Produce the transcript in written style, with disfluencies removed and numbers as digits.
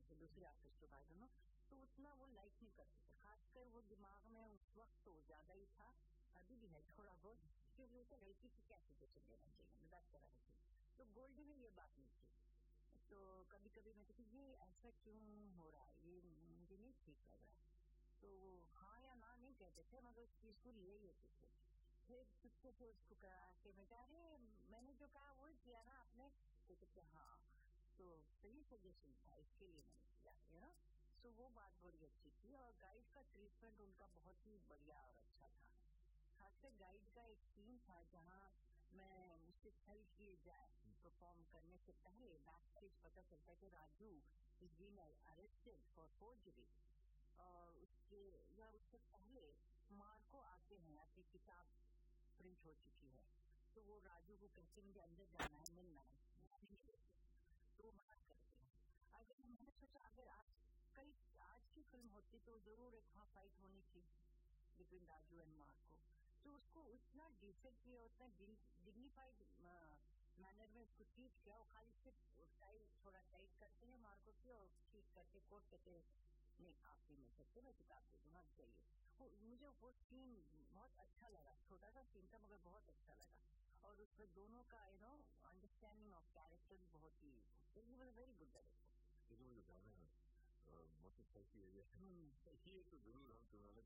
रहे थे, दूसरे आर्टिस्ट को आई डोंट नो, तो उतना वो लाइक नहीं करते थे, खासकर वो दिमाग में उस वक्त तो ज्यादा ही था, अभी भी है थोड़ा बहुत, क्योंकि उसे लड़की की क्या सिचुएशन देना चाहिए, मैं बात कर रही थी। तो गोल्डी में ये बात नहीं थी, तो कभी कभी मैं कहती ये ऐसा क्यों हो रहा है, ये मुझे नहीं ठीक लग रहा है, तो हाँ या ना नहीं कहते थे, मगर उस चीज को ले लेते थे। फिर चुपके से उसको करा के बेटा, अरे मैंने जो कहा वही किया ना आपने, तो कहते हाँ, तो सही सजेशन था, इसके लिए मैंने किया, यू नो। सो वो बात बड़ी अच्छी थी, और गाइड का ट्रीटमेंट उनका बहुत ही बढ़िया और अच्छा था। खासकर गाइड का एक सीन था जहाँ मैं मुझसे हेल्प किए जाए परफॉर्म करने से पहले बैक स्टेज पता चलता है कि Raju is been arrested for forgery, और उससे पहले मार्को आते हैं, आपकी किताब प्रिंट हो चुकी है, तो वो राजू को कहते मुझे अंदर जाना है, मिलना है, तो वो मना करते हैं। अगर मैंने सोचा अगर आज की फिल्म होती तो जरूर एक वहाँ फाइट होनी थी बिटवीन राजू एंड मार्को, तो उसको उतना डिसेंटली और उतना डिग्निफाइड मैनर में उसको ट्रीट किया, और खाली सिर्फ स्टाइल थोड़ा टाइट करते हैं मार्को की, और ठीक करके कोट कहते नहीं आप नहीं मिल सकते, मैं किताब दे दूंगा, चाहिए। मुझे वो सीन बहुत अच्छा लगा, छोटा सा सीन था मगर बहुत अच्छा लगा, और उसमें दोनों का अंडरस्टैंडिंग ऑफ कैरेक्टर बहुत ही वेरी गुड डायरेक्टर। ये जो गाना है बहुत अच्छा किया गया है, ये तो जरूर हम तुम्हारे